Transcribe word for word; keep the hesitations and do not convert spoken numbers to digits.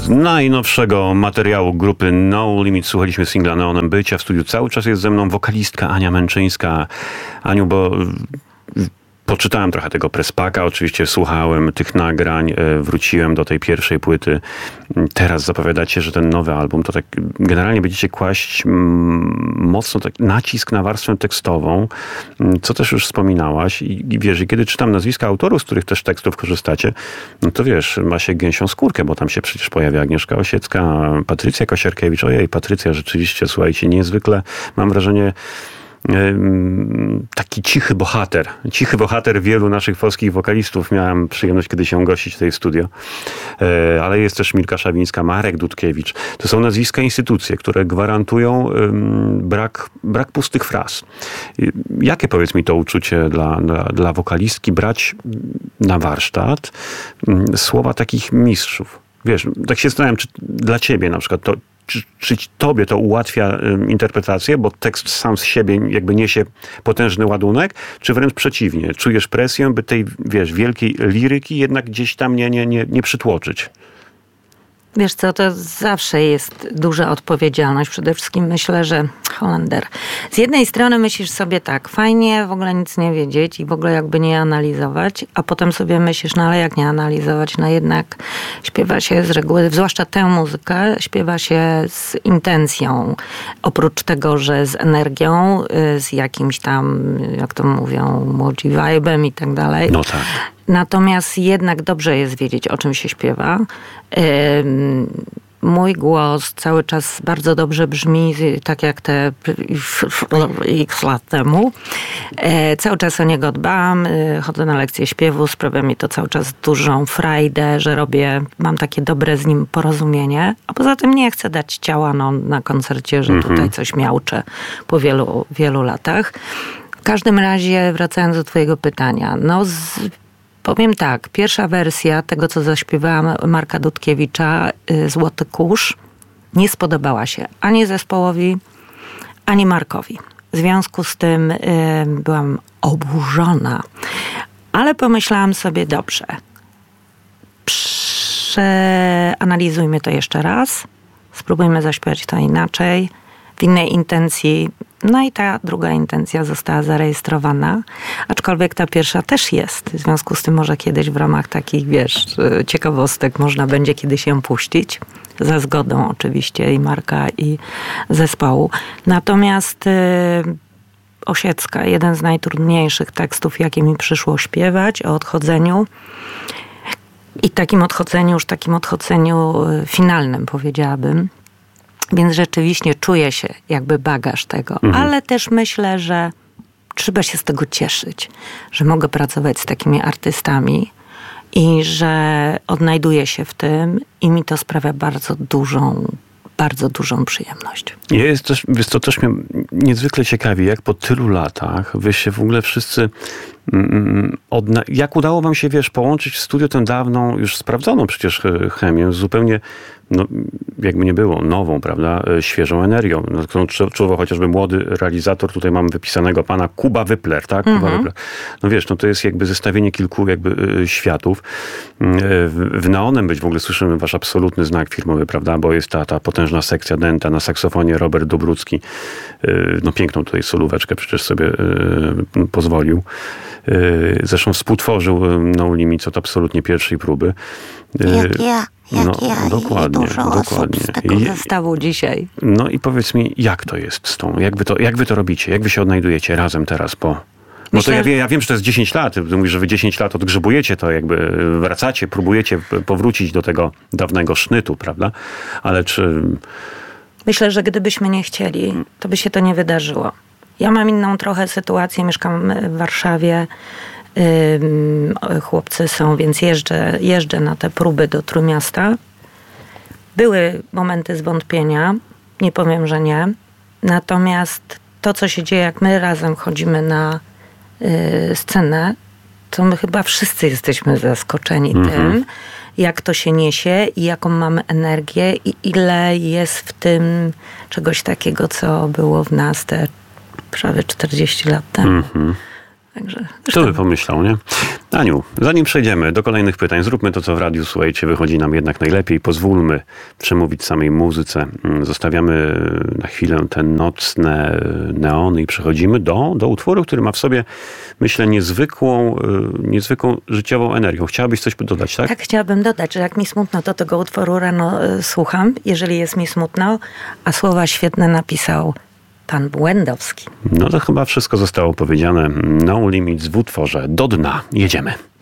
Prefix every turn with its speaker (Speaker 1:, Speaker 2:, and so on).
Speaker 1: najnowszego materiału grupy No Limit słuchaliśmy singla Neonem Bycia. W studiu cały czas jest ze mną wokalistka Ania Męczyńska. Aniu, bo poczytałem trochę tego prespaka, oczywiście słuchałem tych nagrań, wróciłem do tej pierwszej płyty. Teraz zapowiadacie, że ten nowy album to tak generalnie będziecie kłaść mocno tak nacisk na warstwę tekstową, co też już wspominałaś. I, i wiesz, i kiedy czytam nazwiska autorów, z których też tekstów korzystacie, no to wiesz, ma się gęsią skórkę, bo tam się przecież pojawia Agnieszka Osiecka, Patrycja Kosierkiewicz. Ojej, Patrycja rzeczywiście, słuchajcie, niezwykle mam wrażenie, taki cichy bohater. Cichy bohater wielu naszych polskich wokalistów. Miałem przyjemność kiedyś ją gościć tutaj w studio. Ale jest też Mirka Szawińska, Marek Dudkiewicz. To są nazwiska, instytucje, które gwarantują brak, brak pustych fraz. Jakie, powiedz mi, to uczucie dla, dla, dla wokalistki brać na warsztat słowa takich mistrzów? Wiesz, tak się zastanawiam, czy dla ciebie na przykład to Czy, czy tobie to ułatwia y, interpretację, bo tekst sam z siebie jakby niesie potężny ładunek, czy wręcz przeciwnie? Czujesz presję, by tej, wiesz, wielkiej liryki jednak gdzieś tam nie, nie, nie, nie przytłoczyć?
Speaker 2: Wiesz co, to zawsze jest duża odpowiedzialność. Przede wszystkim myślę, że Holender. Z jednej strony myślisz sobie tak, fajnie w ogóle nic nie wiedzieć i w ogóle jakby nie analizować, a potem sobie myślisz, no ale jak nie analizować? No jednak śpiewa się z reguły, zwłaszcza tę muzykę, śpiewa się z intencją. Oprócz tego, że z energią, z jakimś tam, jak to mówią, młodzi vibe'em i tak dalej.
Speaker 1: No tak.
Speaker 2: Natomiast jednak dobrze jest wiedzieć, o czym się śpiewa. Mój głos cały czas bardzo dobrze brzmi, tak jak te x lat temu. Cały czas o niego dbam, chodzę na lekcje śpiewu, sprawia mi to cały czas dużą frajdę, że robię, mam takie dobre z nim porozumienie, a poza tym nie chcę dać ciała no, na koncercie, że tutaj coś miauczę po wielu, wielu latach. W każdym razie, wracając do twojego pytania, no z powiem tak, pierwsza wersja tego, co zaśpiewałam Marka Dudkiewicza, Złoty Kurz, nie spodobała się ani zespołowi, ani Markowi. W związku z tym y, byłam oburzona. Ale pomyślałam sobie, dobrze, przeanalizujmy to jeszcze raz, spróbujmy zaśpiewać to inaczej, w innej intencji. No i ta druga intencja została zarejestrowana, aczkolwiek ta pierwsza też jest. W związku z tym może kiedyś w ramach takich, wiesz, ciekawostek można będzie kiedyś ją puścić. Za zgodą oczywiście i Marka, i zespołu. Natomiast y, Osiecka, jeden z najtrudniejszych tekstów, jakie mi przyszło śpiewać, o odchodzeniu. I takim odchodzeniu, już takim odchodzeniu finalnym, powiedziałabym. Więc rzeczywiście czuję się jakby bagaż tego, mhm. ale też myślę, że trzeba się z tego cieszyć, że mogę pracować z takimi artystami i że odnajduję się w tym i mi to sprawia bardzo dużą, bardzo dużą przyjemność.
Speaker 1: Jest też, wiesz, to też mnie niezwykle ciekawi, jak po tylu latach wy się w ogóle wszyscy mm, odna- jak udało wam się, wiesz, połączyć w studiu tę dawną, już sprawdzoną przecież chemię, zupełnie, no, jakby nie było, nową, prawda, świeżą energią. No, którą czuwał chociażby młody realizator, tutaj mamy wypisanego pana Kuba Wypler, tak? Kuba
Speaker 2: Mhm.
Speaker 1: Wypler. No wiesz, no to jest jakby zestawienie kilku jakby światów. W, w Neonem Być w ogóle słyszymy wasz absolutny znak firmowy, prawda, bo jest ta, ta potężna sekcja dęta, na saksofonie Robert Dobrucki, no piękną tutaj solóweczkę przecież sobie pozwolił. Zresztą współtworzył No Limit od absolutnie pierwszej próby.
Speaker 3: Jak ja, jak
Speaker 1: no,
Speaker 3: ja
Speaker 1: dokładnie,
Speaker 3: i dużo
Speaker 1: dokładnie.
Speaker 3: osób z tego
Speaker 1: I,
Speaker 2: zestawu dzisiaj.
Speaker 1: no i powiedz mi, jak to jest z tą, jak wy to, jak wy to robicie, jak wy się odnajdujecie razem teraz po... No
Speaker 2: Myślę,
Speaker 1: to ja, wie, ja wiem, że to jest dziesięć lat. Ty mówisz, że wy dziesięć lat odgrzebujecie to, jakby wracacie, próbujecie powrócić do tego dawnego sznytu, prawda? Ale czy...
Speaker 2: Myślę, że gdybyśmy nie chcieli, to by się to nie wydarzyło. Ja mam inną trochę sytuację, mieszkam w Warszawie, yy, chłopcy są, więc jeżdżę, jeżdżę na te próby do Trójmiasta. Były momenty zwątpienia, nie powiem, że nie. Natomiast to, co się dzieje, jak my razem chodzimy na yy, scenę, to my chyba wszyscy jesteśmy zaskoczeni mm-hmm. tym, jak to się niesie i jaką mamy energię i ile jest w tym czegoś takiego, co było w nas te prawie czterdzieści lat temu. Mm-hmm. Także
Speaker 1: Kto by pomyślał, nie? Aniu, zanim przejdziemy do kolejnych pytań, zróbmy to, co w Radiu Słuchajcie wychodzi nam jednak najlepiej. Pozwólmy przemówić samej muzyce. Zostawiamy na chwilę te nocne neony i przechodzimy do, do utworu, który ma w sobie, myślę, niezwykłą, niezwykłą życiową energię. Chciałabyś coś dodać, tak?
Speaker 2: Tak, chciałabym dodać, że jak mi smutno, to tego utworu rano y, słucham, jeżeli jest mi smutno, a słowa świetne napisał pan Błędowski.
Speaker 1: No to chyba wszystko zostało powiedziane. No Limits w utworze Do dna. Jedziemy.